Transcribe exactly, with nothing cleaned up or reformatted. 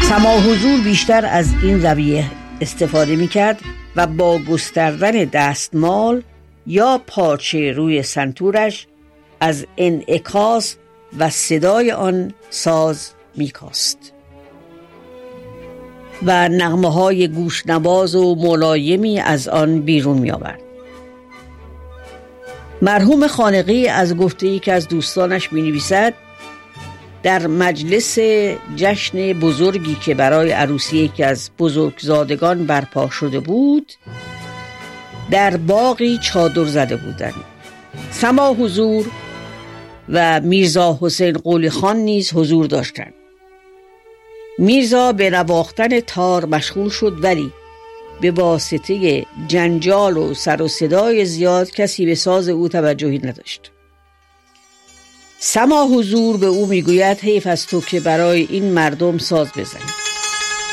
سما حضور بیشتر از این رویه استفاده می‌کرد و با گستردن دستمال یا پارچه روی سنتورش از انعکاس و صدای آن ساز می‌کاست و نغمه‌های گوشنواز و ملایمی از آن بیرون می‌آورد. مرحوم خانقی از گفته‌ای که از دوستانش می‌نویسد در مجلس جشن بزرگی که برای عروسی یکی از بزرگزادگان برپا شده بود، در باغی چادر زده بودند. سما حضور و میرزا حسین قلی خان نیز حضور داشتند. میرزا به نواختن تار مشغول شد، ولی به واسطه جنجال و سر و صدای زیاد کسی به ساز او توجهی نداشت. سما حضور به او میگوید حیف از تو که برای این مردم ساز بزنی.